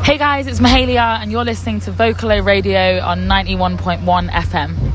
Hey guys, it's Mahalia and you're listening to Vocalo Radio on 91.1 FM.